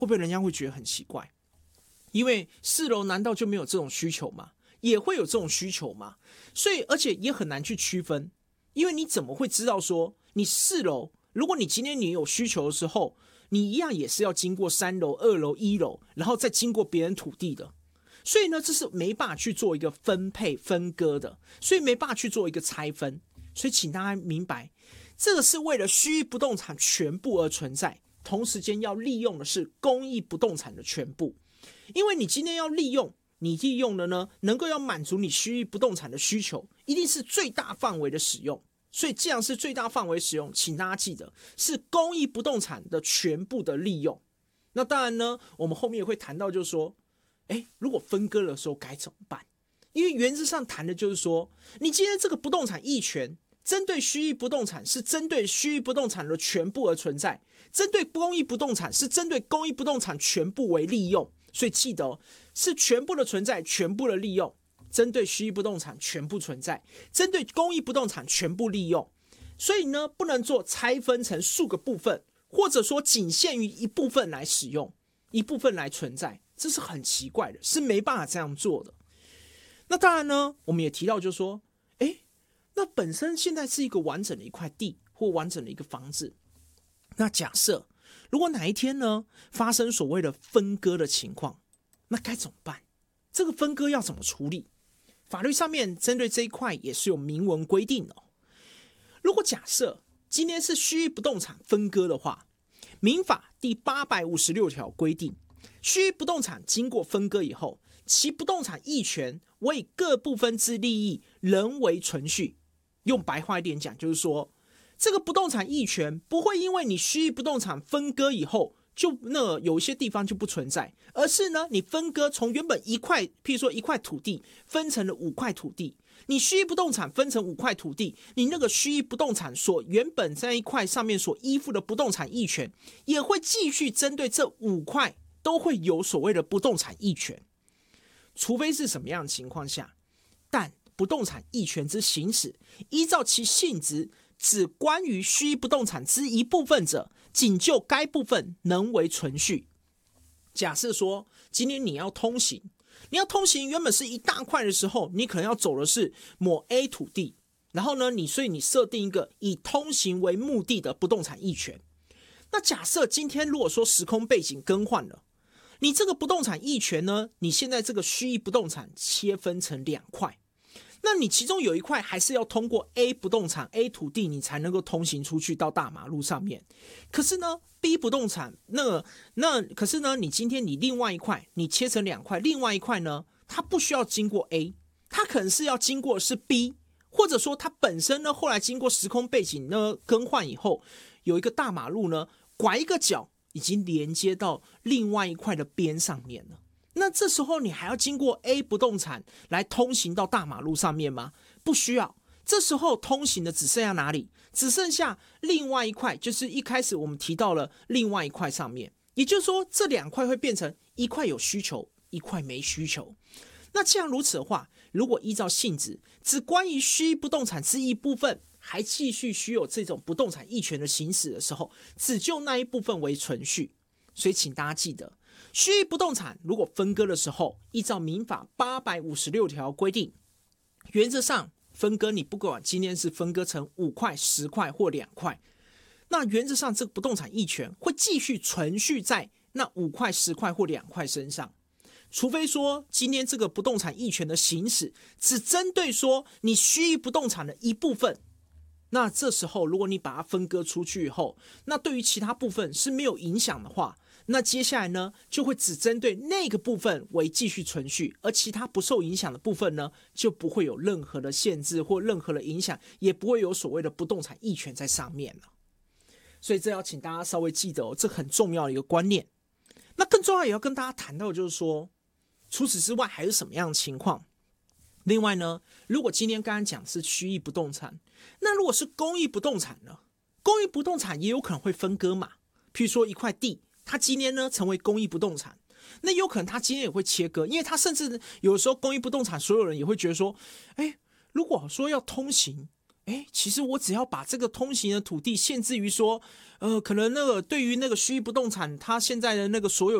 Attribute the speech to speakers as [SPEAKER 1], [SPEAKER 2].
[SPEAKER 1] 会不会人家会觉得很奇怪？因为4楼难道就没有这种需求吗？也会有这种需求吗？所以而且也很难去区分，因为你怎么会知道说你4楼，如果你今天你有需求的时候，你一样也是要经过3楼、2楼、1楼，然后再经过别人土地的。所以呢，这是没办法去做一个分配分割的，所以没办法去做一个拆分。所以请大家明白，这个是为了虚拟不动产全部而存在，同时间要利用的是公益不动产的全部。因为你今天要利用，你利用的呢，能够要满足你虚拟不动产的需求，一定是最大范围的使用。所以既然是最大范围使用，请大家记得是公益不动产的全部的利用。那当然呢，我们后面也会谈到，就是说，如果分割的时候该怎么办？因为原则上谈的就是说，你今天这个不动产役权针对虚拟不动产是针对虚拟不动产的全部而存在，针对公益不动产是针对公益不动产全部为利用。所以记得是全部的存在，全部的利用，针对虚拟不动产全部存在，针对公益不动产全部利用。所以呢，不能做拆分成数个部分，或者说仅限于一部分来使用，一部分来存在，这是很奇怪的，是没办法这样做的。那当然呢，我们也提到就是说，那本身现在是一个完整的一块地或完整的一个房子，那假设如果哪一天呢发生所谓的分割的情况，那该怎么办？这个分割要怎么处理？法律上面针对这一块也是有明文规定的。如果假设今天是虚拟不动产分割的话，民法第856条规定，虚拟不动产经过分割以后，其不动产役权为各部分之利益仍为存续。用白话一点讲，就是说这个不动产役权不会因为你虚拟不动产分割以后就有一些地方就不存在，而是呢你分割从原本一块，譬如说一块土地分成了5块土地，你虚拟不动产分成5块土地，你那个虚拟不动产所原本在一块上面所依附的不动产役权也会继续针对这5块都会有所谓的不动产役权。除非是什么样的情况下，但不动产役权之行使，依照其性质只关于虚拟不动产之一部分者，仅就该部分能为存续。假设说今天你要通行原本是一大块的时候，你可能要走的是某 A 土地，然后呢所以你设定一个以通行为目的的不动产役权。那假设今天如果说时空背景更换了，你这个不动产役权呢，你现在这个虚拟不动产切分成2块，那你其中有一块还是要通过 A 不动产 A 土地，你才能够通行出去到大马路上面。可是呢 B 不动产可是呢你今天你另外一块你切成2块，另外一块呢它不需要经过 A， 它可能是要经过的是 B， 或者说它本身呢后来经过时空背景呢更换以后，有一个大马路呢拐一个角已经连接到另外一块的边上面了。那这时候你还要经过 A 不动产来通行到大马路上面吗？不需要。这时候通行的只剩下哪里？只剩下另外一块，就是一开始我们提到了另外一块上面。也就是说这2块会变成一块有需求，一块没需求。那既然如此的话，如果依照性质只关于虚拟不动产之一部分，还继续需有这种不动产役权的行使的时候，只就那一部分为存续。所以请大家记得，虚拟不动产如果分割的时候，依照民法856条规定，原则上分割你不管今天是分割成5块、10块或2块，那原则上这个不动产役权会继续存续在那5块、10块或2块身上。除非说今天这个不动产役权的行使只针对说你虚拟不动产的一部分，那这时候如果你把它分割出去以后，那对于其他部分是没有影响的话，那接下来呢就会只针对那个部分为继续存续，而其他不受影响的部分呢就不会有任何的限制或任何的影响，也不会有所谓的不动产役权在上面了。所以这要请大家稍微记得这很重要的一个观念。那更重要也要跟大家谈到就是说，除此之外还是什么样的情况？另外呢，如果今天刚刚讲是虚拟不动产，那如果是公益不动产呢？公益不动产也有可能会分割嘛。譬如说一块地，它今天呢成为公益不动产，那有可能它今天也会切割，因为它甚至有时候公益不动产所有人也会觉得说，如果说要通行， 其实我只要把这个通行的土地限制于说，可能那个对于那个虚拟不动产，它现在的那个所有